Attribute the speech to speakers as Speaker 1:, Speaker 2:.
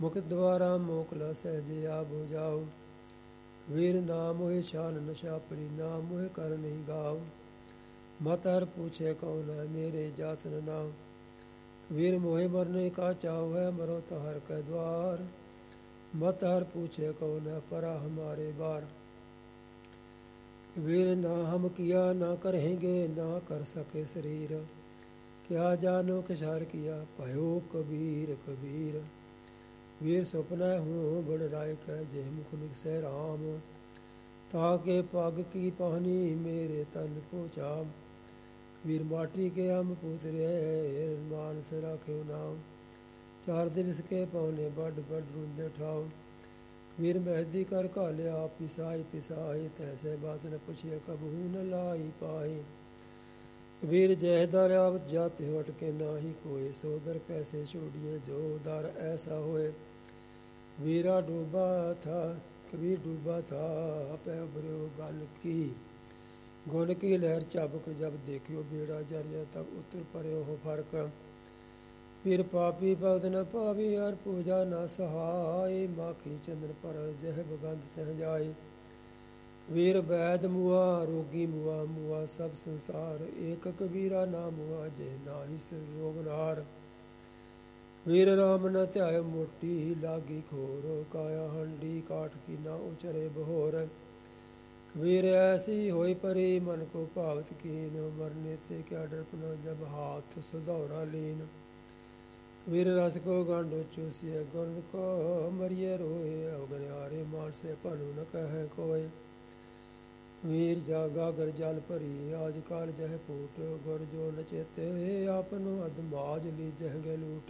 Speaker 1: ਮੁਖ ਦੁਆਰਾ ਮੋਕਲਾ ਸਹਿਜੇ ਆ ਬੁਝਾਉ। ਵੀਰ ਨਾਮ ਮੋਹਿ ਸ਼ਾਨ ਨਸ਼ਾ ਪਰੀ ਨਾਮ ਮੋਹਿ ਕਰ ਨਹੀਂ ਗਾਉ। ਮਤ ਹਰ पूछे कौन है मेरे जातन नाम। कबीर मोहे मरने का चाव है मरो तो हर के द्वार। मत हर पूछे कौन है परा हमारे बार। कबीर ना हम किया ना करेंगे ना कर सके शरीर। क्या जानो किसार किया भयो कबीर कबीर। वीर सुपना हूँ बड़ राय कह जे मुख निकसे राम। ताके पग की पानी मेरे तन को चाम। वीर माटी के हम पुतरे मानस राख्यो नाम। चार दिवस के पौने बड बड रूंदे ठाओ। वीर मेहदी कर घालिया पिसाई पिसाई। तैसे बात न पुछिए कबहू न लाई पाई। वीर जय दर आवत जाते हो अटके नाही कोई। सो दर पैसे छोड़िए जो दर ऐसा होए। वीरा डूबा था कबीर डूबा था पै उभर्यो गल की। गुण की लहर चाबुक जब देखियो बेड़ा जरिया तब उतर पर्यो हो फर्क। फिर पापी भगत न पावी हर पूजा न सहाय। माखी चंदन पर जह बगंध तह जाय। वीर वैद मुआ रोगी मुआ मुआ सब संसार। एक कबीरा ना मुआ जे नाहि सिर रोग नार। वीर राम न ध्याय मोटी लागी खोर। काया हंडी काठ की ना उचरे बहोर। कबीर ऐसी होई परी मन को भावत कीन। मरने से क्या डरपना जब हाथ सुधौरा लीन। कबीर रस को गांडो चूसिए गुण को मरिए रोए। अवगन्यारे मान से पनु न कहे कोय। वीर जागा गर जल भरी आज काल जह फूट। गुर जो न चेते आपनो अधमाज लीजह गे लूट।